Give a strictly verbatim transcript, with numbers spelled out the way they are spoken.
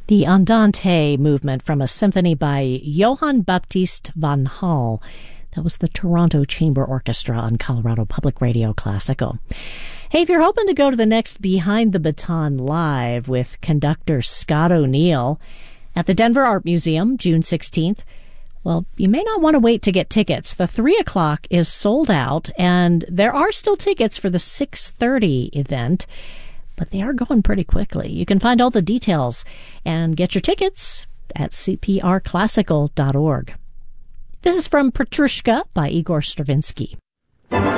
The Andante movement from a symphony by Johann Baptist van Hall. That was the Toronto Chamber Orchestra on Colorado Public Radio Classical. Hey, if you're hoping to go to the next Behind the Baton Live with conductor Scott O'Neill at the Denver Art Museum, June sixteenth, well, you may not want to wait to get tickets. The three o'clock is sold out, and there are still tickets for the six thirty event, but they are going pretty quickly. You can find all the details and get your tickets at c p r classical dot org. This is from Petrushka by Igor Stravinsky.